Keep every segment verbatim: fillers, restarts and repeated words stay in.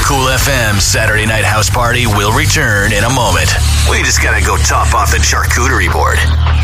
Cool F M Saturday Night House Party will return in a moment. We just gotta go top off the charcuterie board.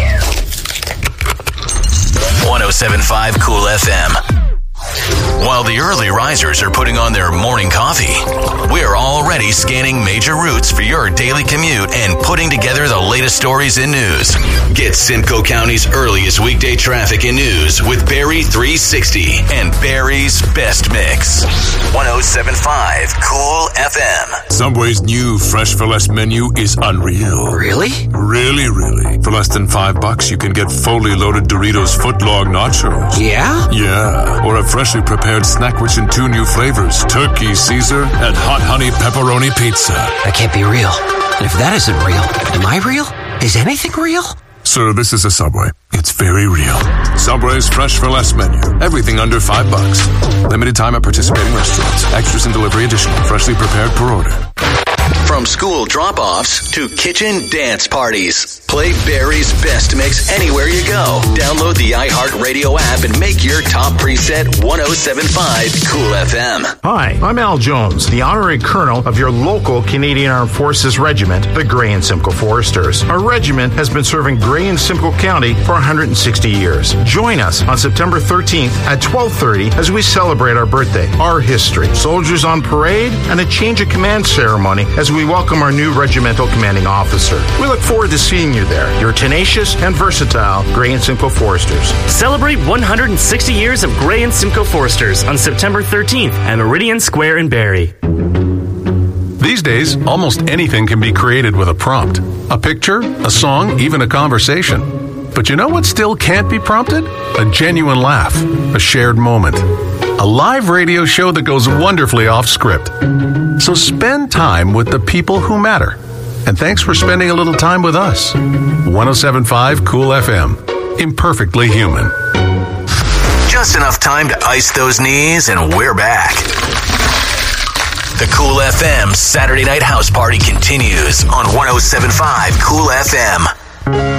one oh seven point five Cool F M. While the early risers are putting on their morning coffee, we are already scanning major routes for your daily commute and putting together the latest stories and news. Get Simcoe County's earliest weekday traffic and news with Barrie three sixty and Barrie's Best Mix. one oh seven point five Cool F M. Subway's new Fresh for Less menu is unreal. Really? Really, really. For less than five bucks, you can get fully loaded Doritos footlong nachos. Yeah? Yeah. Or a freshly prepared snack rich in two new flavors, turkey Caesar and hot honey pepperoni pizza. That can't be real. And if that isn't real, am I real? Is anything real? Sir, this is a Subway. It's very real. Subway's Fresh for Less menu. Everything under five bucks. Limited time at participating restaurants. Extras and delivery additional. Freshly prepared per order. From school drop-offs to kitchen dance parties, play Barrie's Best Mix anywhere you go. Download the iHeartRadio app and make your top preset one oh seven point five Cool F M. Hi, I'm Al Jones, the honorary colonel of your local Canadian Armed Forces regiment, the Grey and Simcoe Foresters. Our regiment has been serving Grey and Simcoe County for one hundred sixty years. Join us on September thirteenth at twelve thirty as we celebrate our birthday, our history, soldiers on parade, and a change of command ceremony as we welcome our new regimental commanding officer. We look forward to seeing you there. Your tenacious and versatile Grey and Simcoe Foresters. Celebrate one hundred sixty years of Grey and Simcoe Foresters on September thirteenth at Meridian Square in Barrie. These days, almost anything can be created with a prompt. A picture, a song, even a conversation. But you know what still can't be prompted? A genuine laugh, a shared moment. A live radio show that goes wonderfully off script. So spend time with the people who matter. And thanks for spending a little time with us. one oh seven point five Cool F M. Imperfectly human. Just enough time to ice those knees and we're back. The Cool F M Saturday Night House Party continues on one oh seven point five Cool F M.